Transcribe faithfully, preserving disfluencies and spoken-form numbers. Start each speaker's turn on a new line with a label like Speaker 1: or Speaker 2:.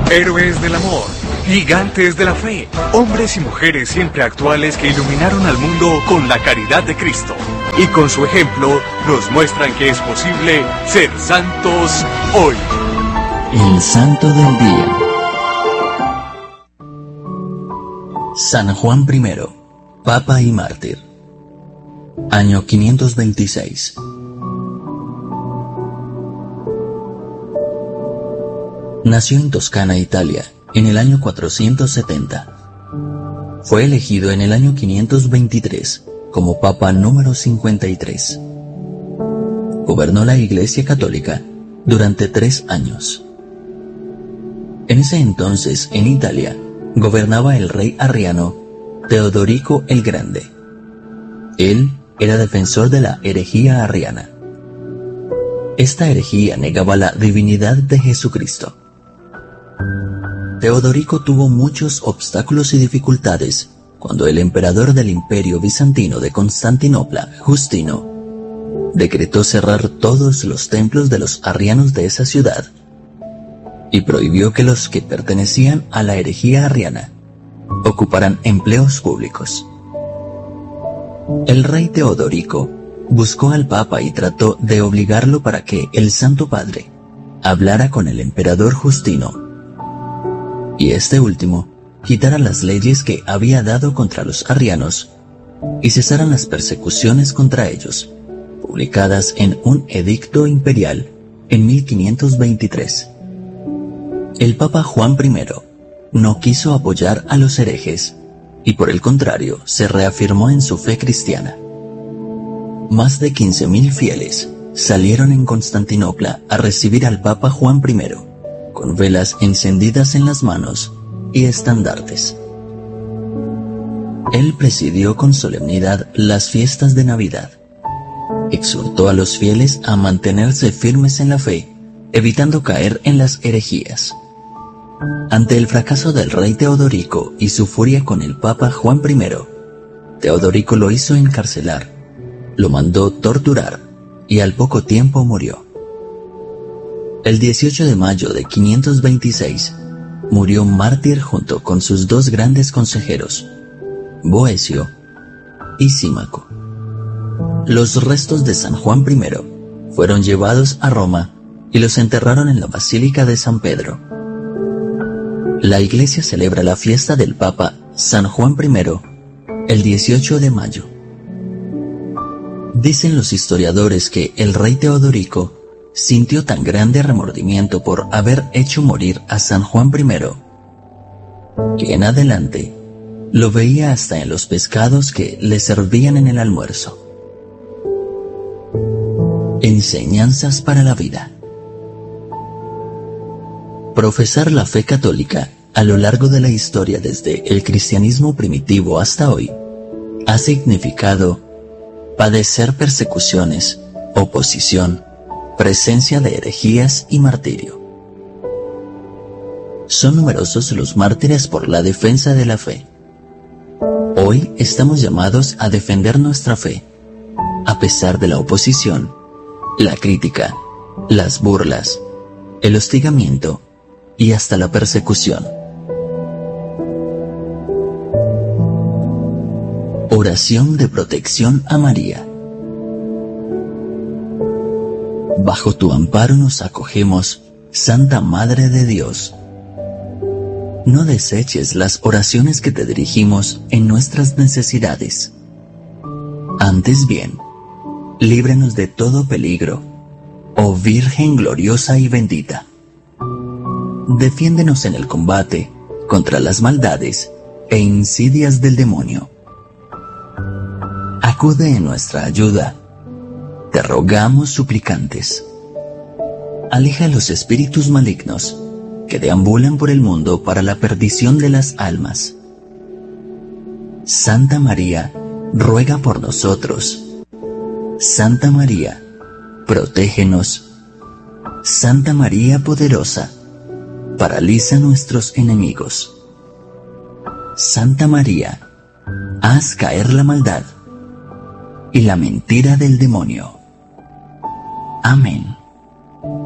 Speaker 1: Héroes del amor, gigantes de la fe, hombres y mujeres siempre actuales que iluminaron al mundo con la caridad de Cristo. Y con su ejemplo nos muestran que es posible ser santos hoy.
Speaker 2: El Santo del Día. San Juan primero, Papa y Mártir. Año quinientos veintiséis. Nació en Toscana, Italia, en el año cuatrocientos setenta. Fue elegido en el año quinientos veintitrés como Papa número cincuenta y tres. Gobernó la Iglesia Católica durante tres años. En ese entonces, en Italia, gobernaba el rey arriano Teodorico el Grande. Él era defensor de la herejía arriana. Esta herejía negaba la divinidad de Jesucristo. Teodorico tuvo muchos obstáculos y dificultades cuando el emperador del Imperio Bizantino de Constantinopla, Justino, decretó cerrar todos los templos de los arrianos de esa ciudad y prohibió que los que pertenecían a la herejía arriana ocuparan empleos públicos. El rey Teodorico buscó al Papa y trató de obligarlo para que el Santo Padre hablara con el emperador Justino y este último quitara las leyes que había dado contra los arrianos y cesaran las persecuciones contra ellos, publicadas en un edicto imperial en mil quinientos veintitrés. El Papa Juan primero no quiso apoyar a los herejes y por el contrario se reafirmó en su fe cristiana. Más de quince mil fieles salieron en Constantinopla a recibir al Papa Juan primero, con velas encendidas en las manos y estandartes. Él presidió con solemnidad las fiestas de Navidad. Exhortó a los fieles a mantenerse firmes en la fe, evitando caer en las herejías. Ante el fracaso del rey Teodorico y su furia con el Papa Juan primero, Teodorico lo hizo encarcelar, lo mandó torturar y al poco tiempo murió. El dieciocho de mayo de quinientos veintiséis murió mártir junto con sus dos grandes consejeros, Boecio y Símaco. Los restos de San Juan primero fueron llevados a Roma y los enterraron en la Basílica de San Pedro. La Iglesia celebra la fiesta del Papa San Juan primero el dieciocho de mayo. Dicen los historiadores que el rey Teodorico sintió tan grande remordimiento por haber hecho morir a San Juan primero que en adelante lo veía hasta en los pescados que le servían en el almuerzo. Enseñanzas para la vida. Profesar la fe católica a lo largo de la historia desde el cristianismo primitivo hasta hoy ha significado padecer persecuciones, oposición, presencia de herejías y martirio. Son numerosos los mártires por la defensa de la fe. Hoy estamos llamados a defender nuestra fe, a pesar de la oposición, la crítica, las burlas, el hostigamiento y hasta la persecución. Oración de protección a María. Bajo tu amparo nos acogemos, Santa Madre de Dios. No deseches las oraciones que te dirigimos en nuestras necesidades. Antes bien, líbranos de todo peligro, oh Virgen gloriosa y bendita. Defiéndenos en el combate contra las maldades e insidias del demonio. Acude en nuestra ayuda. Te rogamos suplicantes. Aleja los espíritus malignos que deambulan por el mundo para la perdición de las almas. Santa María, ruega por nosotros. Santa María, protégenos. Santa María poderosa, paraliza nuestros enemigos. Santa María, haz caer la maldad y la mentira del demonio. Amén.